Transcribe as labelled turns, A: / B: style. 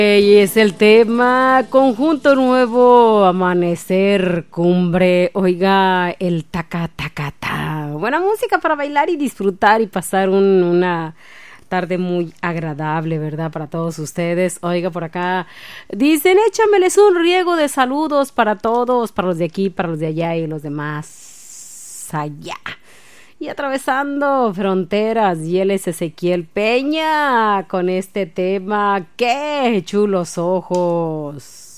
A: Y es el tema Conjunto Nuevo, Amanecer, Cumbre, oiga, el taca taca ta. Buena música para bailar y disfrutar y pasar una tarde muy agradable, ¿verdad? Para todos ustedes. Oiga, por acá dicen, échameles un riego de saludos para todos, para los de aquí, para los de allá y los demás allá. Y atravesando fronteras, y él es Ezequiel Peña con este tema, ¡qué chulos ojos!